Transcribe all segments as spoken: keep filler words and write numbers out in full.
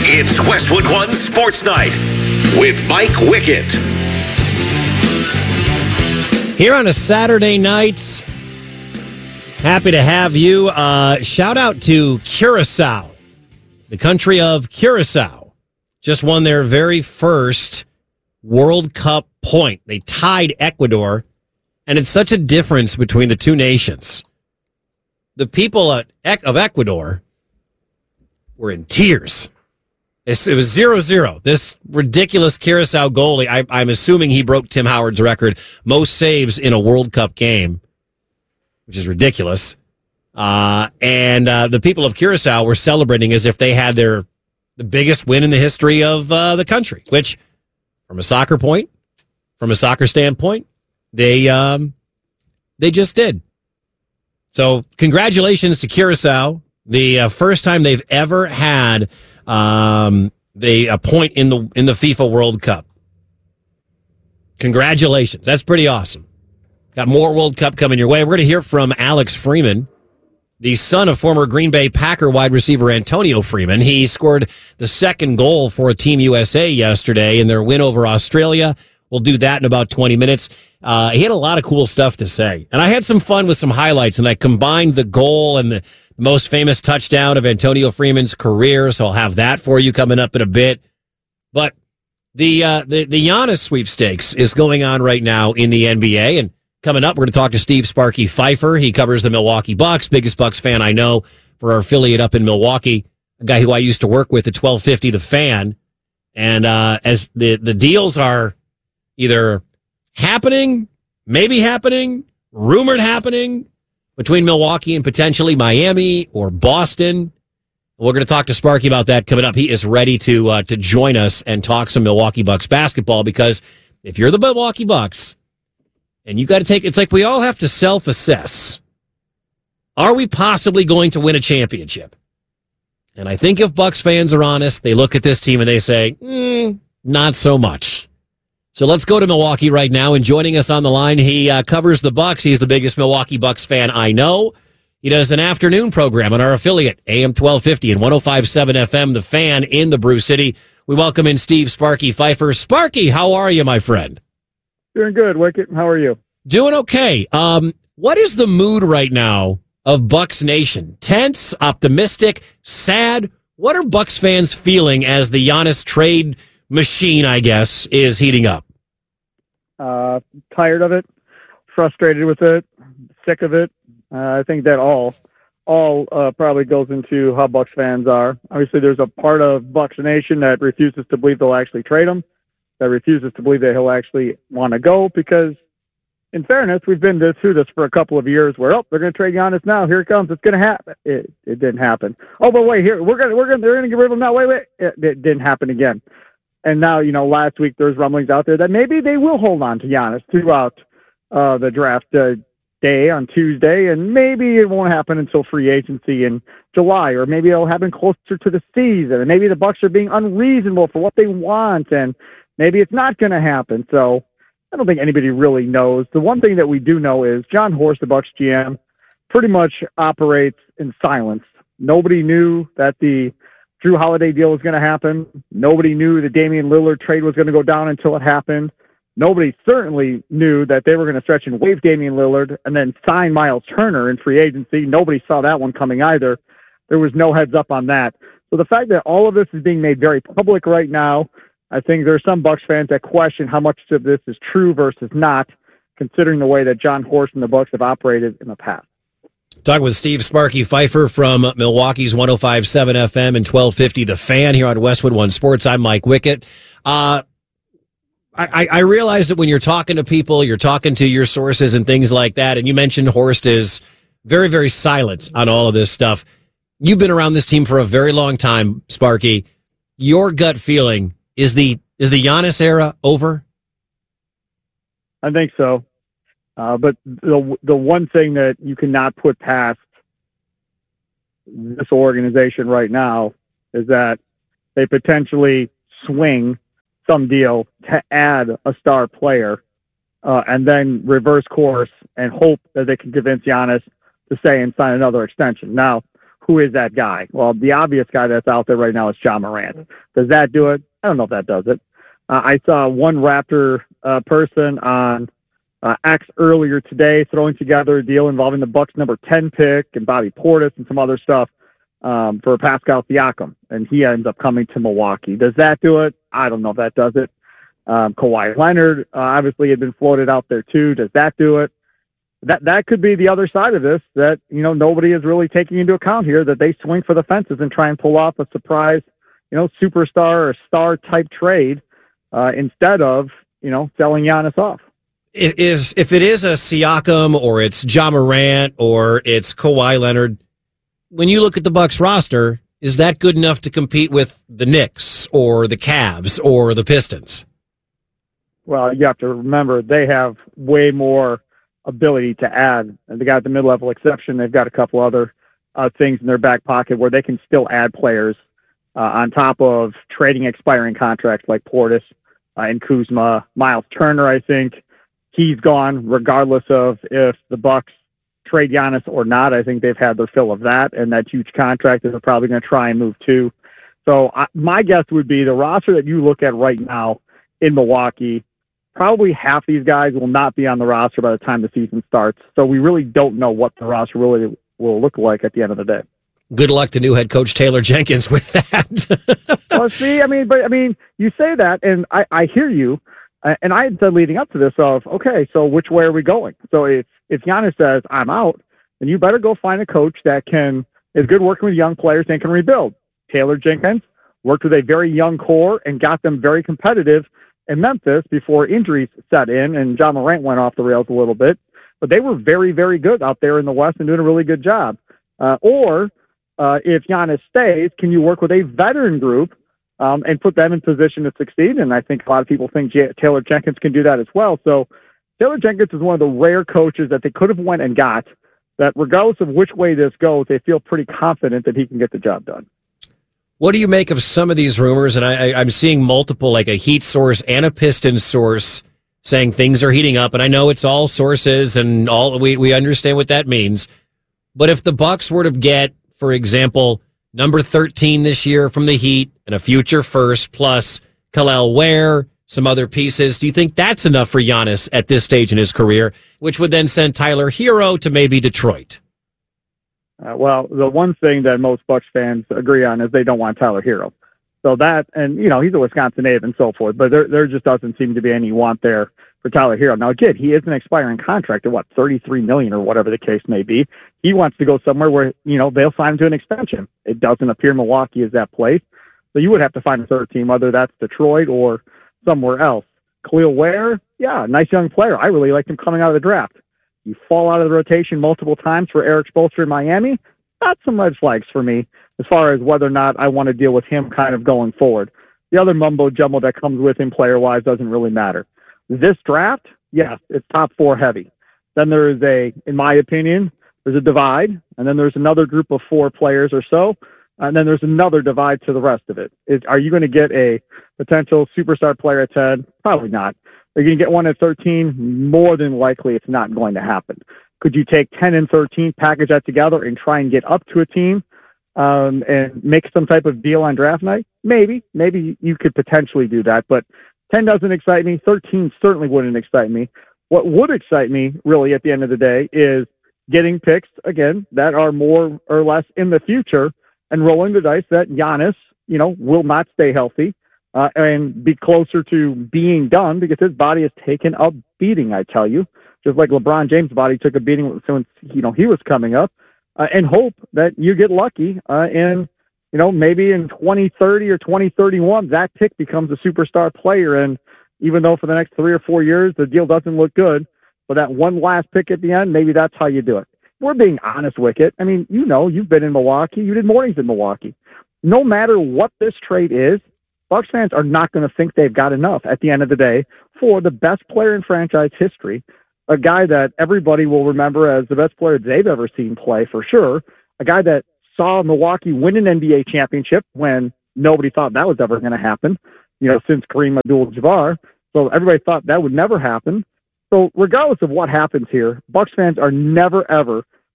It's Westwood One Sports Night with Mike Wickett. Here on a Saturday night, happy to have you. Uh, shout out to Curacao, the country of Curacao. Just won their very first World Cup point. They tied Ecuador, and it's such a difference between the two nations. The people of Ecuador were in tears. It was zero zero. This ridiculous Curacao goalie, I, I'm assuming he broke Tim Howard's record, most saves in a World Cup game, which is ridiculous. Uh, and uh, the people of Curacao were celebrating as if they had their the biggest win in the history of uh, the country, which, from a soccer point, from a soccer standpoint, they um, they just did. So congratulations to Curacao. The uh, first time they've ever had um, the a point in the in the FIFA World Cup. Congratulations. That's pretty awesome. Got more World Cup coming your way. We're going to hear from Alex Freeman, the son of former Green Bay Packer wide receiver Antonio Freeman. He scored the second goal for Team U S A yesterday in their win over Australia. We'll do that in about twenty minutes. Uh, he had a lot of cool stuff to say. And I had some fun with some highlights, and I combined the goal and the most famous touchdown of Antonio Freeman's career, so I'll have that for you coming up in a bit. But the uh, the, the Giannis sweepstakes is going on right now in the N B A, and coming up, we're going to talk to Steve Sparky Pfeiffer. He covers the Milwaukee Bucks, biggest Bucks fan I know for our affiliate up in Milwaukee, a guy who I used to work with at twelve fifty The Fan. And uh, as the, the deals are either happening, maybe happening, rumored happening, between Milwaukee and potentially Miami or Boston. We're going to talk to Sparky about that coming up. He is ready to uh, to join us and talk some Milwaukee Bucks basketball, because if you're the Milwaukee Bucks, and you got to take, it's like we all have to self-assess. Are we possibly going to win a championship? And I think if Bucks fans are honest, they look at this team and they say, mm, not so much. So let's go to Milwaukee right now. And joining us on the line, he uh, covers the Bucks. He's the biggest Milwaukee Bucks fan I know. He does an afternoon program on our affiliate, A M twelve fifty and one oh five point seven F M, The Fan in the Brew City. We welcome in Steve Sparky Pfeiffer. Sparky, how are you, my friend? Doing good, Wicket. How are you? Doing okay. Um, what is the mood right now of Bucks Nation? Tense, optimistic, sad? What are Bucks fans feeling as the Giannis trade machine, I guess, is heating up? Uh, tired of it, frustrated with it, sick of it. Uh, I think that all, all uh, probably goes into how Bucks fans are. Obviously, there's a part of Bucks Nation that refuses to believe they'll actually trade him, that refuses to believe that he'll actually want to go, because, in fairness, we've been through this for a couple of years where, oh, they're going to trade Giannis now. Here it comes. It's going to happen. It, it didn't happen. Oh, but wait, here we're going to we're going they're going to get rid of him now. Wait, wait. It, it didn't happen again. And now, you know, last week there's rumblings out there that maybe they will hold on to Giannis throughout uh, the draft uh, day on Tuesday, and maybe it won't happen until free agency in July, or maybe it'll happen closer to the season, and maybe the Bucks are being unreasonable for what they want, and maybe it's not going to happen. So I don't think anybody really knows. The one thing that we do know is John Horst, the Bucks G M, pretty much operates in silence. Nobody knew that the Drew Holiday deal was going to happen. Nobody knew the Damian Lillard trade was going to go down until it happened. Nobody certainly knew that they were going to stretch and waive Damian Lillard and then sign Miles Turner in free agency. Nobody saw that one coming either. There was no heads up on that. So the fact that all of this is being made very public right now, I think there are some Bucks fans that question how much of this is true versus not, considering the way that John Horst and the Bucks have operated in the past. Talking with Steve Sparky Pfeiffer from Milwaukee's one oh five point seven F M and twelve fifty The Fan here on Westwood One Sports. I'm Mike Wickett. Uh, I, I realize that when you're talking to people, you're talking to your sources and things like that, and you mentioned Horst is very, very silent on all of this stuff. You've been around this team for a very long time, Sparky. Your gut feeling, is the is the Giannis era over? I think so. Uh, but the the one thing that you cannot put past this organization right now is that they potentially swing some deal to add a star player uh, and then reverse course and hope that they can convince Giannis to stay and sign another extension. Now, who is that guy? Well, the obvious guy that's out there right now is Ja Morant. Does that do it? I don't know if that does it. Uh, I saw one Raptor uh, person on uh, X earlier today throwing together a deal involving the Bucks number ten pick and Bobby Portis and some other stuff um, for Pascal Siakam, and he ends up coming to Milwaukee. Does that do it? I don't know if that does it. Um, Kawhi Leonard uh, obviously had been floated out there too. Does that do it? That that could be the other side of this that, you know, nobody is really taking into account here, that they swing for the fences and try and pull off a surprise, you know, superstar or star type trade uh, instead of, you know, selling Giannis off. It is, if it is a Siakam or it's Ja Morant or it's Kawhi Leonard, when you look at the Bucks roster, is that good enough to compete with the Knicks or the Cavs or the Pistons? Well, you have to remember they have way more ability to add. And they got the mid-level exception. They've got a couple other uh, things in their back pocket where they can still add players uh, on top of trading expiring contracts like Portis uh, and Kuzma. Miles Turner, I think he's gone regardless of if the Bucks trade Giannis or not. I think they've had their fill of that, and that huge contract that they're probably going to try and move to. So I, my guess would be the roster that you look at right now in Milwaukee, probably half these guys will not be on the roster by the time the season starts. So we really don't know what the roster really will look like at the end of the day. Good luck to new head coach Taylor Jenkins with that. Well, see, I mean, but I mean, you say that, and I, I hear you. Uh, and I had said leading up to this of, okay, so which way are we going? So if, if Giannis says, I'm out, then you better go find a coach that can, is good working with young players and can rebuild. Taylor Jenkins worked with a very young core and got them very competitive in Memphis before injuries set in and Ja Morant went off the rails a little bit, but they were very, very good out there in the West and doing a really good job. Uh, or uh, if Giannis stays, can you work with a veteran group um, and put them in position to succeed? And I think a lot of people think J- Taylor Jenkins can do that as well. So Taylor Jenkins is one of the rare coaches that they could have went and got that regardless of which way this goes, they feel pretty confident that he can get the job done. What do you make of some of these rumors? And I, I, I'm seeing multiple, like a Heat source and a Pistons source, saying things are heating up. And I know it's all sources and all we, we understand what that means. But if the Bucks were to get, for example, number thirteen this year from the Heat and a future first plus Kel'el Ware, some other pieces, do you think that's enough for Giannis at this stage in his career, which would then send Tyler Hero to maybe Detroit? Uh, well, the one thing that most Bucks fans agree on is they don't want Tyler Hero. So that, and, you know, he's a Wisconsin native and so forth, but there there just doesn't seem to be any want there for Tyler Hero. Now, again, he is an expiring contract at, what, thirty-three million dollars or whatever the case may be. He wants to go somewhere where, you know, they'll sign him to an extension. It doesn't appear Milwaukee is that place. So you would have to find a third team, whether that's Detroit or somewhere else. Kel'el Ware, yeah, nice young player. I really liked him coming out of the draft. You fall out of the rotation multiple times for Eric Spoelstra in Miami, not some red flags for me as far as whether or not I want to deal with him kind of going forward. The other mumbo jumbo that comes with him player-wise doesn't really matter. This draft, yes, it's top four heavy. Then there is a, in my opinion, there's a divide, and then there's another group of four players or so, and then there's another divide to the rest of it. Is, are you going to get a potential superstar player at ten? Probably not. Are you going to get one at thirteen? More than likely, it's not going to happen. Could you take ten and thirteen, package that together, and try and get up to a team um, and make some type of deal on draft night? Maybe. Maybe you could potentially do that, but ten doesn't excite me. thirteen certainly wouldn't excite me. What would excite me, really, at the end of the day, is getting picks, again, that are more or less in the future and rolling the dice that Giannis, you know, will not stay healthy. Uh, and be closer to being done because his body has taken a beating, I tell you, just like LeBron James' body took a beating since, you know, he was coming up, uh, and hope that you get lucky uh, and, you know, maybe in twenty thirty or twenty thirty-one, that pick becomes a superstar player. And even though for the next three or four years, the deal doesn't look good, but that one last pick at the end, maybe that's how you do it. We're being honest with it. I mean, you know, you've been in Milwaukee. You did mornings in Milwaukee. No matter what this trade is, Bucks fans are not going to think they've got enough at the end of the day for the best player in franchise history, a guy that everybody will remember as the best player they've ever seen play for sure, a guy that saw Milwaukee win an N B A championship when nobody thought that was ever going to happen, you know, since Kareem Abdul-Jabbar. So everybody thought that would never happen. So regardless of what happens here, Bucks fans are never, ever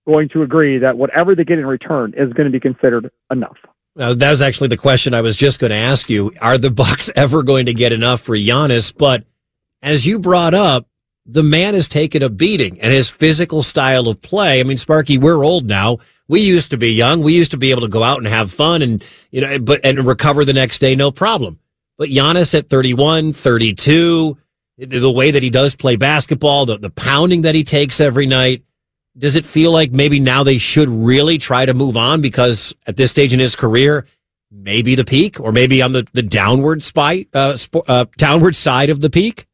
going to agree that whatever they get in return is going to be considered enough. Now, that was actually the question I was just going to ask you. Are the Bucks ever going to get enough for Giannis? But as you brought up, the man has taken a beating, and his physical style of play. I mean, Sparky, we're old now. We used to be young. We used to be able to go out and have fun and, you know, but, and recover the next day, no problem. But Giannis at thirty-one, thirty-two, the way that he does play basketball, the, the pounding that he takes every night, does it feel like maybe now they should really try to move on because at this stage in his career, maybe the peak or maybe on the, the downward spy, uh, sp- uh, downward side of the peak?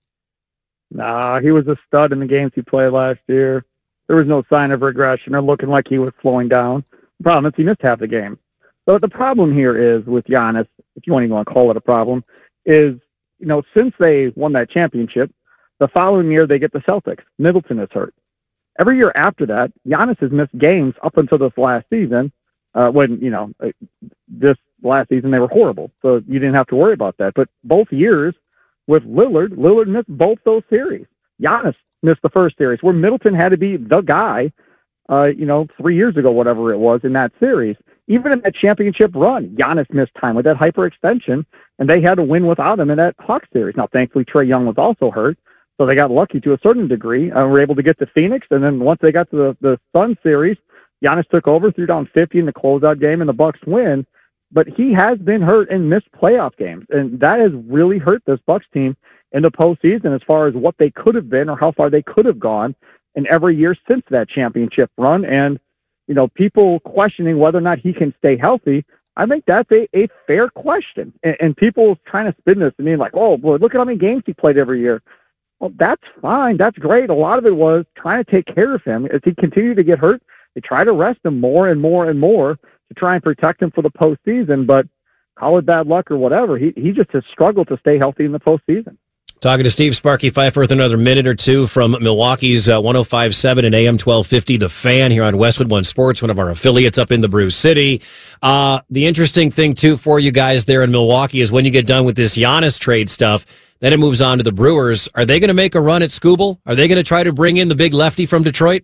Nah, he was a stud in the games he played last year. There was no sign of regression or looking like he was slowing down. The problem is he missed half the game. But the problem here is with Giannis, if you want even want to call it a problem, is, you know, since they won that championship, the following year they get the Celtics. Middleton is hurt. Every year after that, Giannis has missed games up until this last season, uh, when, you know, this last season they were horrible. So you didn't have to worry about that. But both years with Lillard, Lillard missed both those series. Giannis missed the first series where Middleton had to be the guy, uh, you know, three years ago, whatever it was in that series. Even in that championship run, Giannis missed time with that hyperextension, and they had to win without him in that Hawks series. Now, thankfully, Trae Young was also hurt, so they got lucky to a certain degree. Uh, were able to get to Phoenix, and then once they got to the, the Sun series, Giannis took over, threw down fifty in the closeout game, and the Bucks win. But he has been hurt and missed playoff games, and that has really hurt this Bucks team in the postseason as far as what they could have been or how far they could have gone in every year since that championship run. And, you know, people questioning whether or not he can stay healthy, I think that's a, a fair question. And, and people trying to spin this to me like, oh, boy, look at how many games he played every year. Well, that's fine. That's great. A lot of it was trying to take care of him. As he continued to get hurt, they try to rest him more and more and more to try and protect him for the postseason. But call it bad luck or whatever, he, he just has struggled to stay healthy in the postseason. Talking to Steve Sparky Pfeiffer with another minute or two from Milwaukee's uh, one oh five point seven and A M twelve fifty, The Fan, here on Westwood One Sports, one of our affiliates up in the Brew City. Uh, the interesting thing, too, for you guys there in Milwaukee is when you get done with this Giannis trade stuff, then it moves on to the Brewers. Are they going to make a run at Skubal? Are they going to try to bring in the big lefty from Detroit?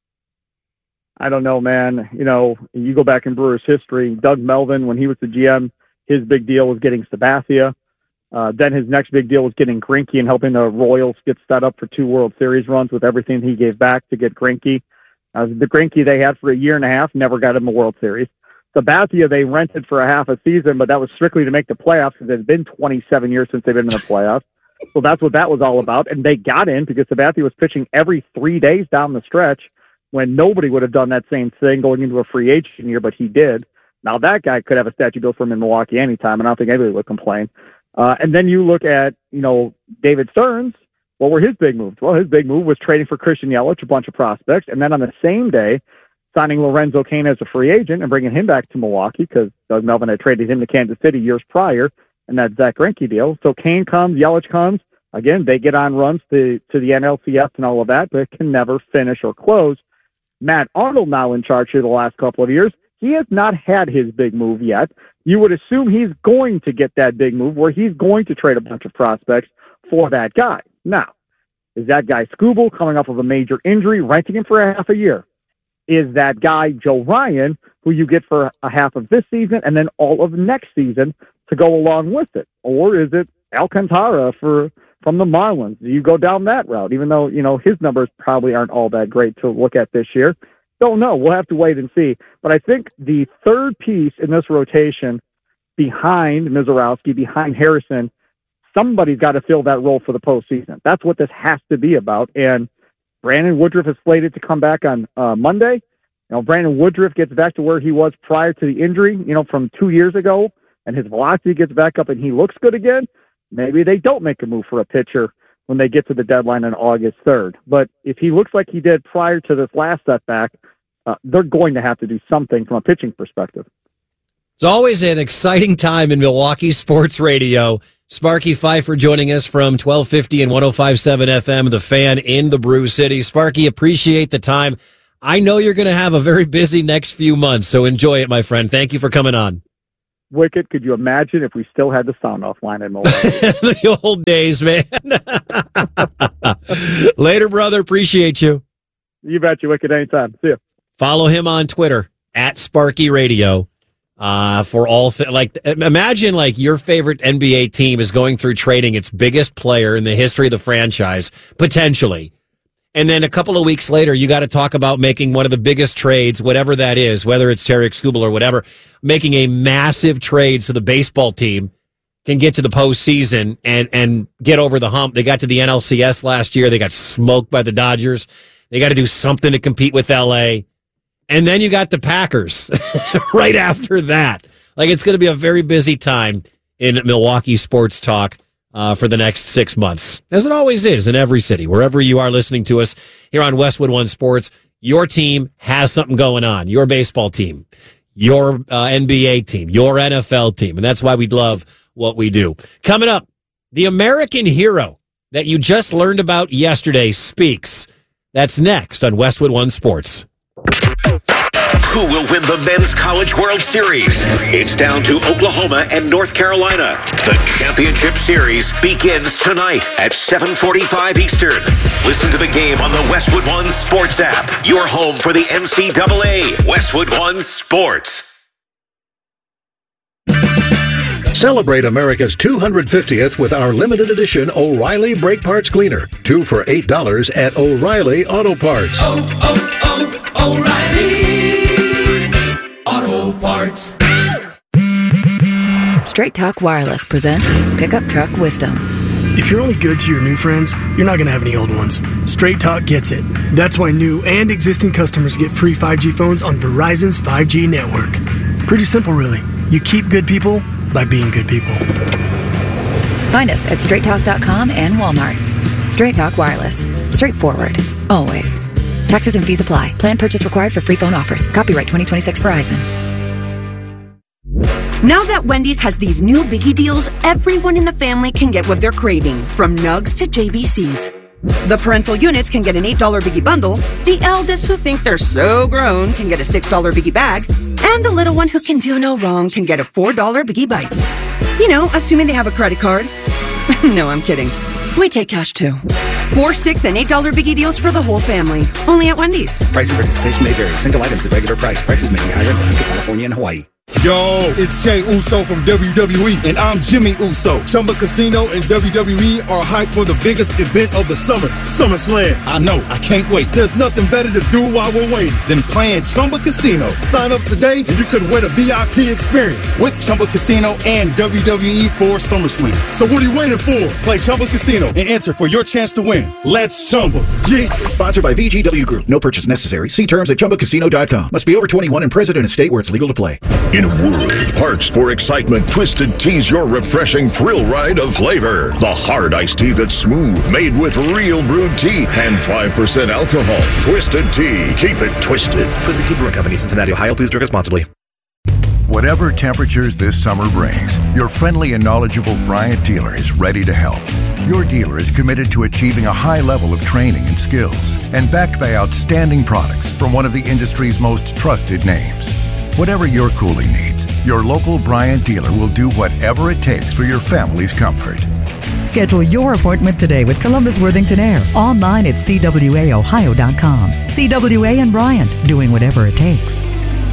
I don't know, man. You know, you go back in Brewers history, Doug Melvin, when he was the G M, his big deal was getting Sabathia. Uh, then his next big deal was getting Greinke and helping the Royals get set up for two World Series runs with everything he gave back to get Greinke. Uh, the Greinke they had for a year and a half never got him a World Series. Sabathia they rented for a half a season, but that was strictly to make the playoffs because it had been twenty-seven years since they've been in the playoffs. So that's what that was all about. And they got in because Sabathia was pitching every three days down the stretch when nobody would have done that same thing going into a free agent year, but he did. Now that guy could have a statue built for him in Milwaukee anytime, and I don't think anybody would complain. Uh, and then you look at, you know, David Stearns. What were his big moves? Well, his big move was trading for Christian Yelich, a bunch of prospects, and then on the same day, signing Lorenzo Cain as a free agent and bringing him back to Milwaukee because Doug Melvin had traded him to Kansas City years prior, and that Zach Greinke deal. So Cain comes, Yelich comes. Again, they get on runs to, to the N L C S and all of that, but can never finish or close. Matt Arnold now in charge here the last couple of years. He has not had his big move yet. You would assume he's going to get that big move where he's going to trade a bunch of prospects for that guy. Now, is that guy Skubal coming off of a major injury, renting him for a half a year? Is that guy Joe Ryan, who you get for a half of this season and then all of next season to go along with it? Or is it Alcantara for from the Marlins? Do you go down that route, even though, you know, his numbers probably aren't all that great to look at this year? Don't know. We'll have to wait and see. But I think the third piece in this rotation behind Mizorowski, behind Harrison, somebody's got to fill that role for the postseason. That's what this has to be about. And Brandon Woodruff is slated to come back on uh, Monday. You know, Brandon Woodruff gets back to where he was prior to the injury, you know, from two years ago, and his velocity gets back up and he looks good again. Maybe they don't make a move for a pitcher when they get to the deadline on August third. But if he looks like he did prior to this last setback, uh, they're going to have to do something from a pitching perspective. It's always an exciting time in Milwaukee sports radio. Sparky Pfeiffer joining us from twelve fifty and one oh five point seven F M, The Fan in the Brew City. Sparky, appreciate the time. I know you're going to have a very busy next few months, so enjoy it, my friend. Thank you for coming on. Wicked, could you imagine if we still had the sound offline in Milwaukee? The old days, man. Later, brother. Appreciate you. You bet you, Wicked, anytime. See ya. Follow him on Twitter at Sparky Radio. Uh, for all th- like, imagine like your favorite N B A team is going through trading its biggest player in the history of the franchise, potentially. And then a couple of weeks later, you got to talk about making one of the biggest trades, whatever that is, whether it's Tarek Skubal or whatever, making a massive trade so the baseball team can get to the postseason and, and get over the hump. They got to the N L C S last year. They got smoked by the Dodgers. They got to do something to compete with L A. And then you got the Packers right after that. Like, it's going to be a very busy time in Milwaukee sports talk uh, for the next six months, as it always is in every city. Wherever you are listening to us here on Westwood One Sports, your team has something going on. Your baseball team, your uh, N B A team, your N F L team. And that's why we love what we do. Coming up, the American hero that you just learned about yesterday speaks. That's next on Westwood One Sports. Who will win the Men's College World Series? It's down to Oklahoma and North Carolina. The championship series begins tonight at seven forty-five Eastern. Listen to the game on the Westwood One Sports app. Your home for the N C double A. Westwood One Sports. Celebrate America's two hundred fiftieth with our limited edition O'Reilly Brake Parts Cleaner. Two for eight dollars at O'Reilly Auto Parts. Oh, oh, oh, O'Reilly Auto Parts. Straight Talk Wireless presents Pickup Truck Wisdom. If you're only good to your new friends, you're not going to have any old ones. Straight Talk gets it. That's why new and existing customers get free five G phones on Verizon's five G network. Pretty simple, really. You keep good people by being good people. Find us at straight talk dot com and Walmart. Straight Talk Wireless. Straightforward. Always. Taxes and fees apply. Plan purchase required for free phone offers. Copyright twenty twenty-six Verizon. Now that Wendy's has these new biggie deals, everyone in the family can get what they're craving, from nugs to J B Cs. The parental units can get an eight dollar biggie bundle, the eldest who think they're so grown can get a six dollar biggie bag, and the little one who can do no wrong can get a four dollar biggie bites. You know, assuming they have a credit card. No, I'm kidding. We take cash too. Four, six, and eight dollar biggie deals for the whole family. Only at Wendy's. Price and participation may vary. Single items at regular price. Prices may be higher in Alaska, California, and Hawaii. Yo, it's Jay Uso from W W E, and I'm Jimmy Uso. Chumba Casino and W W E are hyped for the biggest event of the summer, SummerSlam. I know, I can't wait. There's nothing better to do while we're waiting than playing Chumba Casino. Sign up today, and you could win a V I P experience with Chumba Casino and W W E for SummerSlam. So what are you waiting for? Play Chumba Casino and enter for your chance to win. Let's Chumba. Yeah. Sponsored by V G W Group. No purchase necessary. See terms at chumba casino dot com. Must be over twenty-one and present in a state where it's legal to play. In a world parched for excitement, Twisted Tea's your refreshing thrill ride of flavor. The hard iced tea that's smooth, made with real brewed tea and five percent alcohol. Twisted Tea. Keep it twisted. Twisted Tea Brewing Company, Cincinnati, Ohio. Please drink responsibly. Whatever temperatures this summer brings, your friendly and knowledgeable Bryant dealer is ready to help. Your dealer is committed to achieving a high level of training and skills, and backed by outstanding products from one of the industry's most trusted names. Whatever your cooling needs, your local Bryant dealer will do whatever it takes for your family's comfort. Schedule your appointment today with Columbus Worthington Air online at C W A Ohio dot com. C W A and Bryant, doing whatever it takes.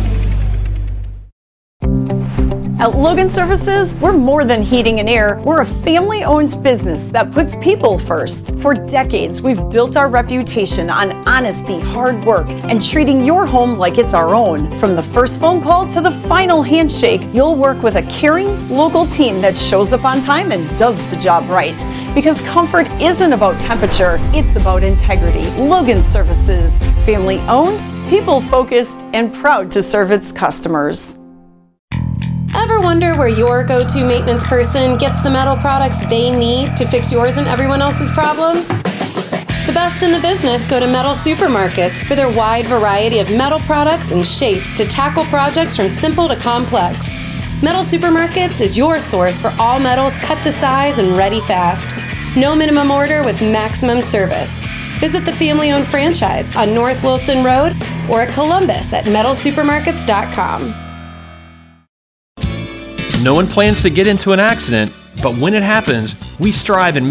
At Logan Services, we're more than heating and air. We're a family-owned business that puts people first. For decades, we've built our reputation on honesty, hard work, and treating your home like it's our own. From the first phone call to the final handshake, you'll work with a caring, local team that shows up on time and does the job right. Because comfort isn't about temperature, it's about integrity. Logan Services, family-owned, people-focused, and proud to serve its customers. Ever wonder where your go-to maintenance person gets the metal products they need to fix yours and everyone else's problems? The best in the business go to Metal Supermarkets for their wide variety of metal products and shapes to tackle projects from simple to complex. Metal Supermarkets is your source for all metals cut to size and ready fast. No minimum order with maximum service. Visit the family-owned franchise on North Wilson Road or at Columbus at metal supermarkets dot com. No one plans to get into an accident, but when it happens, we strive and